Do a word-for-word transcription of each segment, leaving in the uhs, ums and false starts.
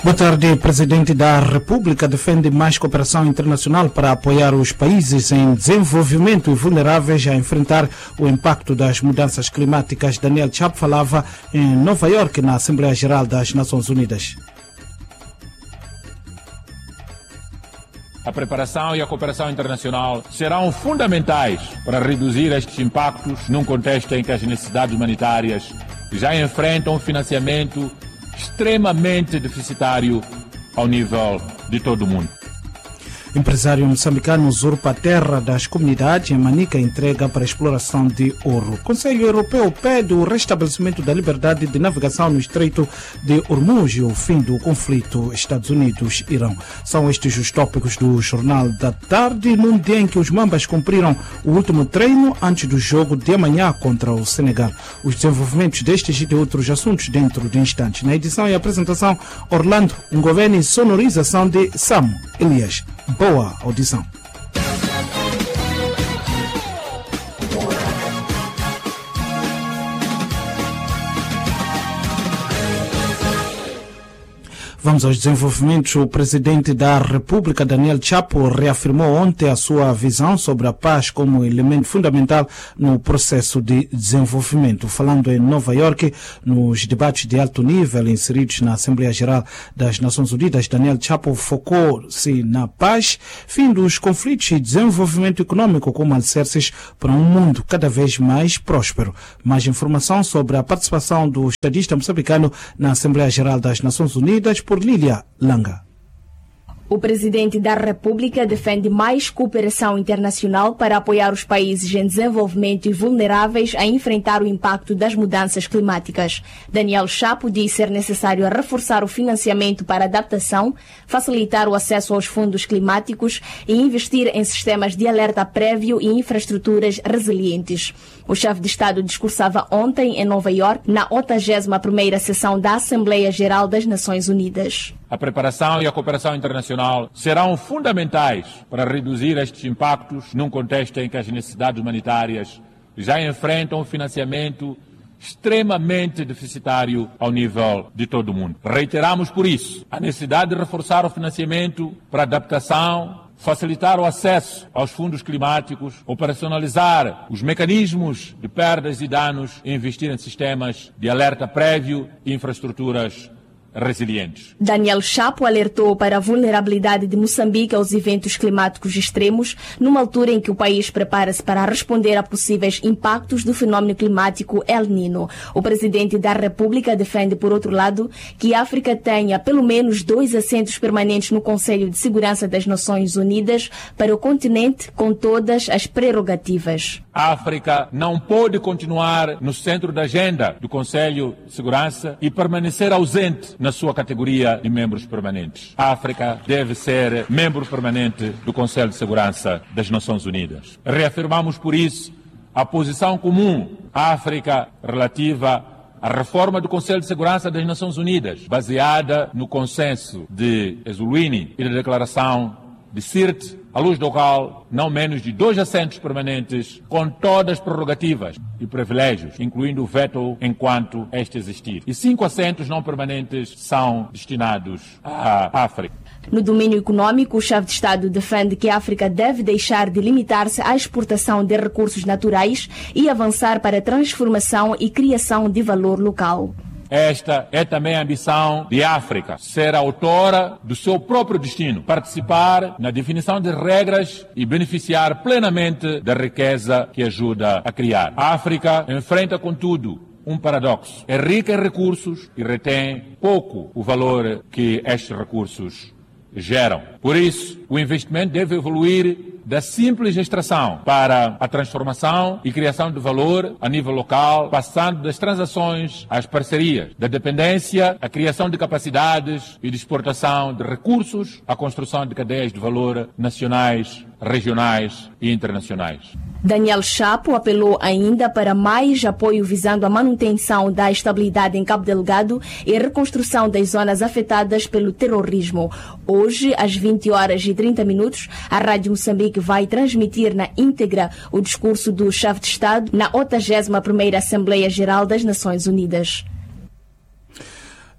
Boa tarde. O Presidente da República defende mais cooperação internacional para apoiar os países em desenvolvimento e vulneráveis a enfrentar o impacto das mudanças climáticas. Daniel Chapo falava em Nova Iorque, na Assembleia Geral das Nações Unidas. A preparação e a cooperação internacional serão fundamentais para reduzir estes impactos num contexto em que as necessidades humanitárias já enfrentam um financiamento extremamente deficitário ao nível de todo o mundo. Empresário moçambicano usurpa a terra das comunidades em Manica e entrega para exploração de ouro. O Conselho Europeu pede o restabelecimento da liberdade de navegação no Estreito de Hormuz e o fim do conflito Estados Unidos-Irão. São estes os tópicos do Jornal da Tarde, num dia em que os Mambas cumpriram o último treino antes do jogo de amanhã contra o Senegal. Os desenvolvimentos destes e de outros assuntos dentro de instantes. Na edição e apresentação, Orlando Ngoveni e sonorização de Samo Elias. Boa audição. Vamos aos desenvolvimentos. O presidente da República, Daniel Chapo, reafirmou ontem a sua visão sobre a paz como elemento fundamental no processo de desenvolvimento. Falando em Nova Iorque, nos debates de alto nível inseridos na Assembleia Geral das Nações Unidas, Daniel Chapo focou-se na paz, fim dos conflitos e desenvolvimento econômico como alicerces para um mundo cada vez mais próspero. Mais informação sobre a participação do estadista moçambicano na Assembleia Geral das Nações Unidas por Lília Langa. O presidente da República defende mais cooperação internacional para apoiar os países em desenvolvimento e vulneráveis a enfrentar o impacto das mudanças climáticas. Daniel Chapo diz ser necessário reforçar o financiamento para adaptação, facilitar o acesso aos fundos climáticos e investir em sistemas de alerta prévio e infraestruturas resilientes. O chefe de Estado discursava ontem em Nova Iorque, na oitagésima primeira sessão da Assembleia Geral das Nações Unidas. A preparação e a cooperação internacional serão fundamentais para reduzir estes impactos num contexto em que as necessidades humanitárias já enfrentam um financiamento extremamente deficitário ao nível de todo o mundo. Reiteramos, por isso, a necessidade de reforçar o financiamento para adaptação, facilitar o acesso aos fundos climáticos, operacionalizar os mecanismos de perdas e danos e investir em sistemas de alerta prévio e infraestruturas resilientes. Daniel Chapo alertou para a vulnerabilidade de Moçambique aos eventos climáticos extremos, numa altura em que o país prepara-se para responder a possíveis impactos do fenómeno climático El Niño. O presidente da República defende, por outro lado, que a África tenha pelo menos dois assentos permanentes no Conselho de Segurança das Nações Unidas para o continente com todas as prerrogativas. A África não pode continuar no centro da agenda do Conselho de Segurança e permanecer ausente na sua categoria de membros permanentes. A África deve ser membro permanente do Conselho de Segurança das Nações Unidas. Reafirmamos, por isso, a posição comum à África relativa à reforma do Conselho de Segurança das Nações Unidas, baseada no consenso de Ezulwini e da declaração de Sirte, à luz do qual não menos de dois assentos permanentes com todas as prerrogativas e privilégios, incluindo o veto enquanto este existir. E cinco assentos não permanentes são destinados à África. No domínio econômico, o chefe de Estado defende que a África deve deixar de limitar-se à exportação de recursos naturais e avançar para a transformação e criação de valor local. Esta é também a ambição de África, ser autora do seu próprio destino, participar na definição de regras e beneficiar plenamente da riqueza que ajuda a criar. A África enfrenta, contudo, um paradoxo. É rica em recursos e retém pouco o valor que estes recursos geram. Por isso, o investimento deve evoluir da simples extração para a transformação e criação de valor a nível local, passando das transações às parcerias, da dependência à criação de capacidades e de exportação de recursos à construção de cadeias de valor nacionais, regionais e internacionais. Daniel Chapo apelou ainda para mais apoio visando a manutenção da estabilidade em Cabo Delgado e a reconstrução das zonas afetadas pelo terrorismo. Hoje, às vinte horas e trinta minutos, a Rádio Moçambique vai transmitir na íntegra o discurso do chefe de Estado na oitagésima primeira Assembleia Geral das Nações Unidas.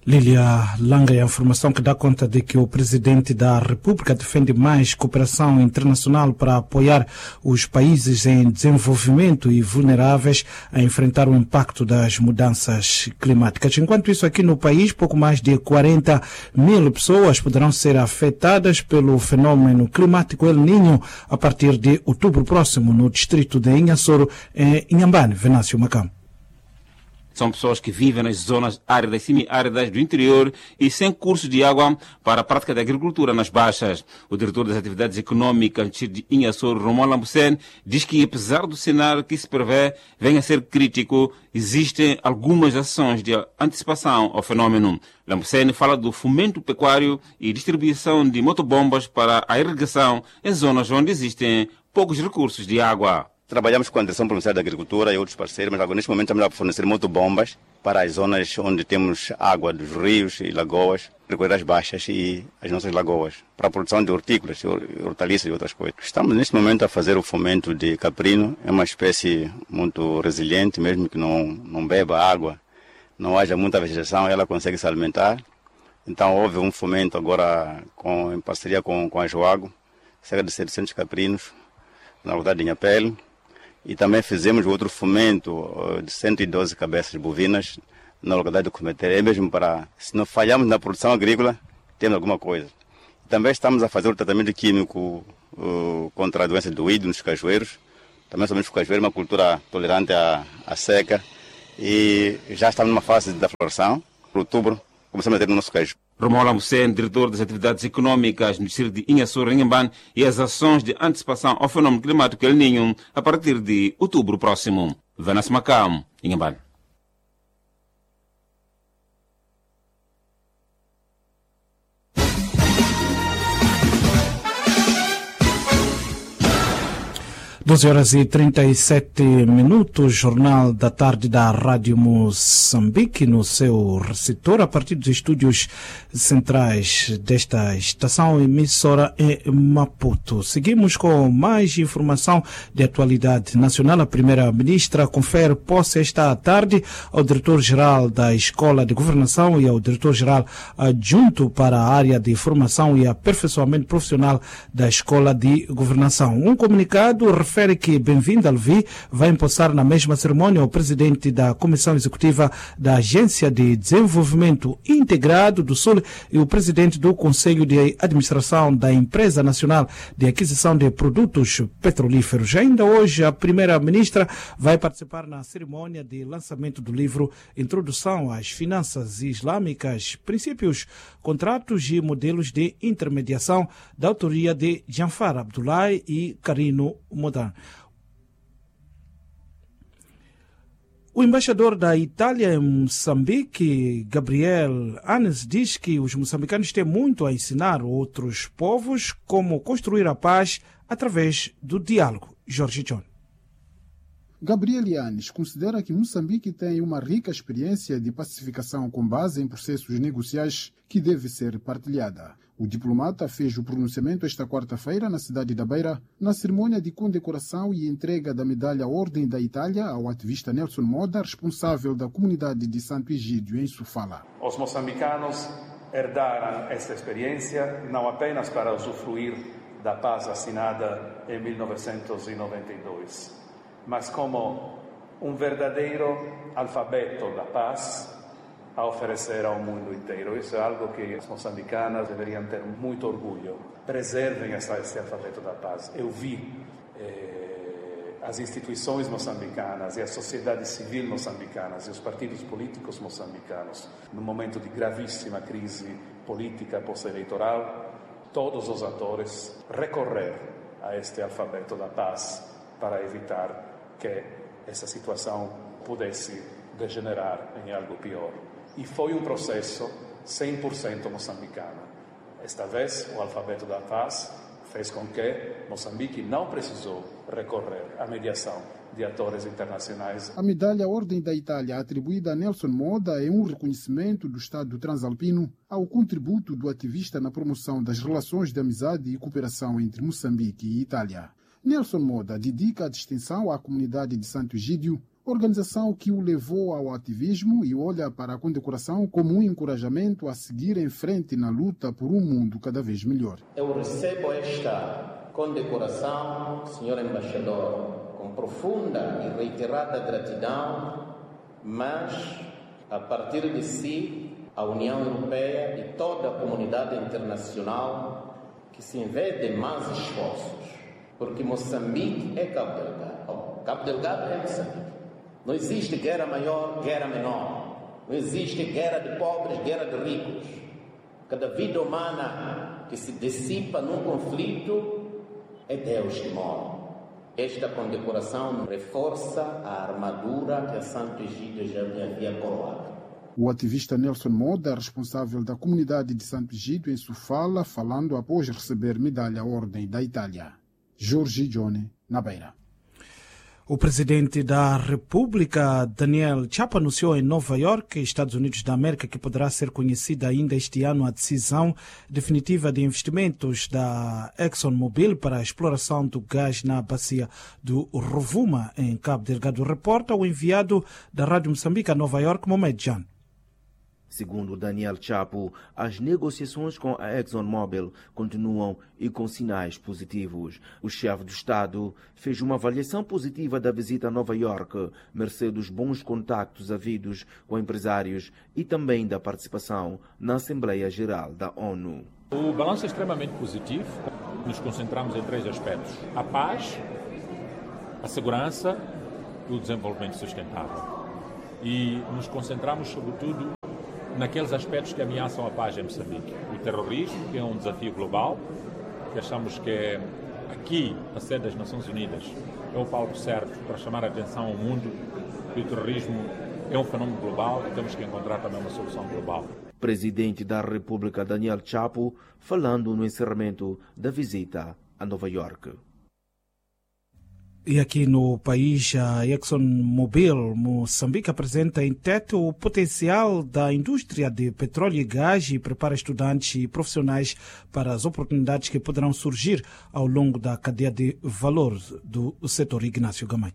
Lília Langa, a informação que dá conta de que o presidente da República defende mais cooperação internacional para apoiar os países em desenvolvimento e vulneráveis a enfrentar o impacto das mudanças climáticas. Enquanto isso, aqui no país, pouco mais de quarenta mil pessoas poderão ser afetadas pelo fenômeno climático El Niño a partir de outubro próximo no distrito de Inhassoro, em Inhambane. Venâncio Macam. São pessoas que vivem nas zonas áridas e semi-áridas do interior e sem cursos de água para a prática da agricultura nas baixas. O diretor das atividades econômicas de Inhassoro, Romão Lambucene, diz que, apesar do cenário que se prevê venha a ser crítico, existem algumas ações de antecipação ao fenômeno. Lambucene fala do fomento pecuário e distribuição de motobombas para a irrigação em zonas onde existem poucos recursos de água. Trabalhamos com a Direção Provincial da Agricultura e outros parceiros, mas agora neste momento estamos a fornecer motobombas para as zonas onde temos água dos rios e lagoas, recolher baixas e as nossas lagoas, para a produção de hortícolas, hortaliças e outras coisas. Estamos neste momento a fazer o fomento de caprino, é uma espécie muito resiliente, mesmo que não, não beba água, não haja muita vegetação, ela consegue se alimentar. Então houve um fomento agora com, em parceria com, com a Joago, cerca de setecentos caprinos na localidade de Inhapele. E também fizemos outro fomento de cento e doze cabeças bovinas na localidade do Cometé, é mesmo para, se não falharmos na produção agrícola, temos alguma coisa. Também estamos a fazer o tratamento químico uh, contra a doença do ídio nos cajueiros. Também sabemos que o cajueiro é uma cultura tolerante à, à seca e já estamos numa fase da floração. Em outubro, começamos a ter o nosso queijo. Romão Lambucene, diretor das atividades econômicas no distrito de Inhassoro, Inhambane, e as ações de antecipação ao fenômeno climático El Niño a partir de outubro próximo. Venâncio Macam, Inhambane. doze horas e trinta e sete minutos, Jornal da Tarde da Rádio Moçambique, no seu receptor, a partir dos estúdios centrais desta estação emissora em Maputo. Seguimos com mais informação de atualidade nacional. A primeira-ministra confere posse esta tarde ao diretor-geral da Escola de Governação e ao diretor-geral adjunto para a área de formação e aperfeiçoamento profissional da Escola de Governação. Um comunicado refere que Bem-vindo Alvi vai empossar na mesma cerimônia o presidente da Comissão Executiva da Agência de Desenvolvimento Integrado do Sul e o presidente do Conselho de Administração da Empresa Nacional de Aquisição de Produtos Petrolíferos. Ainda hoje, a primeira-ministra vai participar na cerimônia de lançamento do livro Introdução às Finanças Islâmicas, Princípios, Contratos e Modelos de Intermediação, da autoria de Janfar Abdullahi e Carino Modan. O embaixador da Itália em Moçambique, Gabriel Anes, diz que os moçambicanos têm muito a ensinar outros povos como construir a paz através do diálogo. Jorge John. Gabriel Yanes considera que Moçambique tem uma rica experiência de pacificação com base em processos negociais que deve ser partilhada. O diplomata fez o pronunciamento esta quarta-feira na cidade da Beira, na cerimônia de condecoração e entrega da medalha Ordem da Itália ao ativista Nelson Moda, responsável da comunidade de Santo Egídio, em Sofala. Os moçambicanos herdaram esta experiência não apenas para usufruir da paz assinada em mil novecentos e noventa e dois, mas como um verdadeiro alfabeto da paz a oferecer ao mundo inteiro. Isso é algo que as moçambicanas deveriam ter muito orgulho. Preservem essa, esse alfabeto da paz. Eu vi eh, as instituições moçambicanas e a sociedade civil moçambicanas e os partidos políticos moçambicanos, num momento de gravíssima crise política pós-eleitoral, todos os atores recorrer a este alfabeto da paz para evitar que essa situação pudesse degenerar em algo pior. E foi um processo cem por cento moçambicano. Esta vez, o alfabeto da paz fez com que Moçambique não precisou recorrer à mediação de atores internacionais. A medalha Ordem da Itália, atribuída a Nelson Moda, é um reconhecimento do Estado transalpino ao contributo do ativista na promoção das relações de amizade e cooperação entre Moçambique e Itália. Nelson Moda dedica a distinção à comunidade de Santo Egídio, organização que o levou ao ativismo e olha para a condecoração como um encorajamento a seguir em frente na luta por um mundo cada vez melhor. Eu recebo esta condecoração, senhor embaixador, com profunda e reiterada gratidão, mas a partir de si, a União Europeia e toda a comunidade internacional que se investe mais esforços, porque Moçambique é Cabo Delgado. Oh, Cabo Delgado é Moçambique. Não existe guerra maior, guerra menor. Não existe guerra de pobres, guerra de ricos. Cada vida humana que se dissipa num conflito é Deus que morre. Esta condecoração reforça a armadura que a Santo Egídio já me havia coroado. O ativista Nelson Moda, responsável da comunidade de Santo Egídio, em Sofala, falando após receber medalha Ordem da Itália. Jorge Johnny, na Beira. O presidente da República, Daniel Chapo, anunciou em Nova York, Estados Unidos da América, que poderá ser conhecida ainda este ano a decisão definitiva de investimentos da ExxonMobil para a exploração do gás na bacia do Rovuma, em Cabo Delgado. Reporta o enviado da Rádio Moçambique a Nova York, Mohamed Jan. Segundo Daniel Chapo, as negociações com a ExxonMobil continuam e com sinais positivos. O chefe do Estado fez uma avaliação positiva da visita a Nova York, mercê dos bons contactos havidos com empresários e também da participação na Assembleia Geral da ONU. O balanço é extremamente positivo. Nos concentramos em três aspectos: a paz, a segurança e o desenvolvimento sustentável. E nos concentramos, sobretudo, naqueles aspectos que ameaçam a paz em Moçambique. O terrorismo, que é um desafio global, que achamos que é aqui, a sede das Nações Unidas, é o palco certo para chamar a atenção ao mundo que o terrorismo é um fenômeno global e temos que encontrar também uma solução global. Presidente da República Daniel Chapo, falando no encerramento da visita a Nova York. E aqui no país, a ExxonMobil Moçambique apresenta em Tete o potencial da indústria de petróleo e gás e prepara estudantes e profissionais para as oportunidades que poderão surgir ao longo da cadeia de valor do setor. Ignácio Gamay.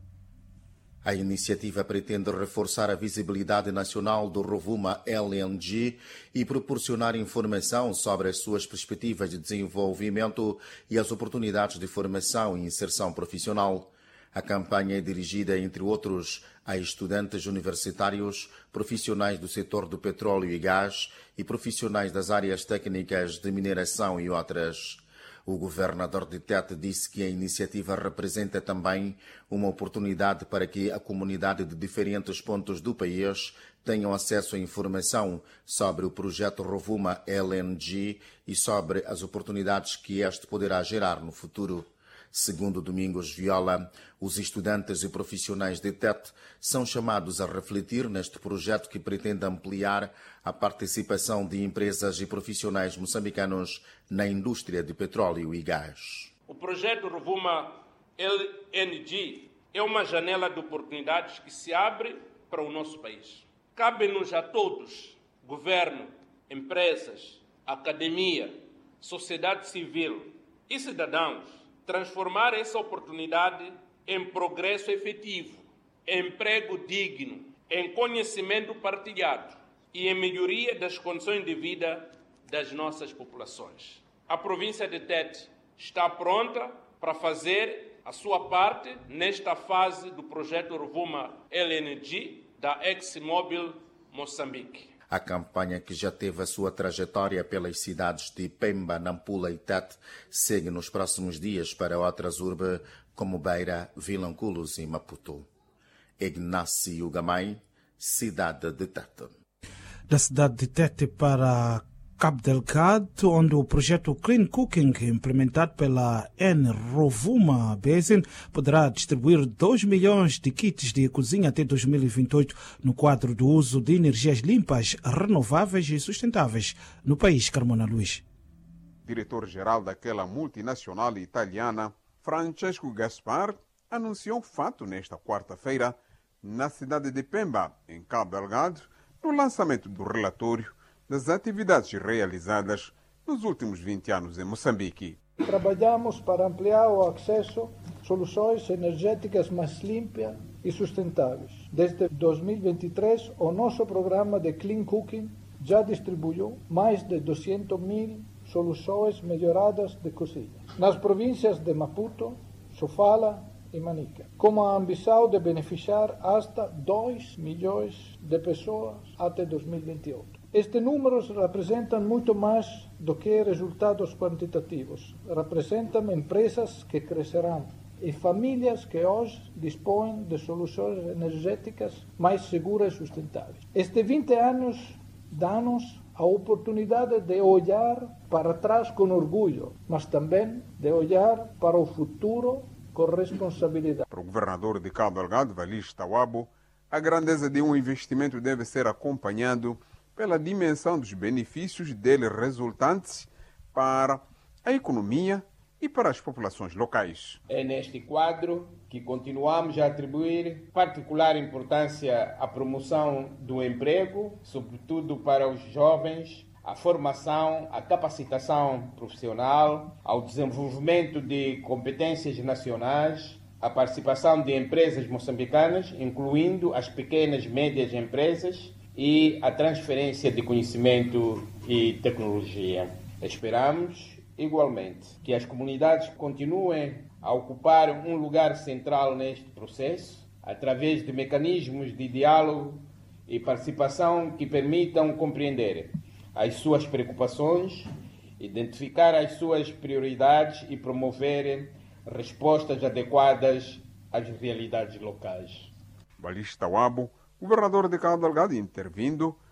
A iniciativa pretende reforçar a visibilidade nacional do Rovuma L N G e proporcionar informação sobre as suas perspectivas de desenvolvimento e as oportunidades de formação e inserção profissional. A campanha é dirigida, entre outros, a estudantes universitários, profissionais do setor do petróleo e gás e profissionais das áreas técnicas de mineração e outras. O governador de Tete disse que a iniciativa representa também uma oportunidade para que a comunidade de diferentes pontos do país tenham acesso à informação sobre o projeto Rovuma L N G e sobre as oportunidades que este poderá gerar no futuro. Segundo Domingos Viola, os estudantes e profissionais de Tete são chamados a refletir neste projeto que pretende ampliar a participação de empresas e profissionais moçambicanos na indústria de petróleo e gás. O projeto Rovuma L N G é uma janela de oportunidades que se abre para o nosso país. Cabe-nos a todos, governo, empresas, academia, sociedade civil e cidadãos, transformar essa oportunidade em progresso efetivo, em emprego digno, em conhecimento partilhado e em melhoria das condições de vida das nossas populações. A província de Tete está pronta para fazer a sua parte nesta fase do projeto Rovuma L N G da ExxonMobil Moçambique. A campanha, que já teve a sua trajetória pelas cidades de Pemba, Nampula e Tete, segue nos próximos dias para outras urbes como Beira, Vilanculos e Maputo. Ignácio Gamay, cidade de Tete. Da cidade de Tete para Cabo Delgado, onde o projeto Clean Cooking, implementado pela N Rovuma Basin, poderá distribuir dois milhões de kits de cozinha até dois mil e vinte e oito no quadro do uso de energias limpas, renováveis e sustentáveis no país. Carmona Luís. Diretor-geral daquela multinacional italiana, Francesco Gaspar, anunciou o fato nesta quarta-feira na cidade de Pemba, em Cabo Delgado, no lançamento do relatório das atividades realizadas nos últimos vinte anos em Moçambique. Trabalhamos para ampliar o acesso a soluções energéticas mais limpas e sustentáveis. Desde dois mil e vinte e três, o nosso programa de Clean Cooking já distribuiu mais de duzentas mil soluções melhoradas de cozinha nas províncias de Maputo, Sofala e Manica, com a ambição de beneficiar hasta dois milhões de pessoas até dois mil e vinte e oito. Estes números representam muito mais do que resultados quantitativos. Representam empresas que crescerão e famílias que hoje dispõem de soluções energéticas mais seguras e sustentáveis. Estes vinte anos dão-nos a oportunidade de olhar para trás com orgulho, mas também de olhar para o futuro com responsabilidade. Para o governador de Cabo Delgado, Valis Tawabo, a grandeza de um investimento deve ser acompanhado pela dimensão dos benefícios dele resultantes para a economia e para as populações locais. É neste quadro que continuamos a atribuir particular importância à promoção do emprego, sobretudo para os jovens, à formação, à capacitação profissional, ao desenvolvimento de competências nacionais, à participação de empresas moçambicanas, incluindo as pequenas e médias empresas, e a transferência de conhecimento e tecnologia. Esperamos, igualmente, que as comunidades continuem a ocupar um lugar central neste processo, através de mecanismos de diálogo e participação que permitam compreender as suas preocupações, identificar as suas prioridades e promover respostas adequadas às realidades locais. Valis Tawabo, governador de Cabo Delgado, intervindo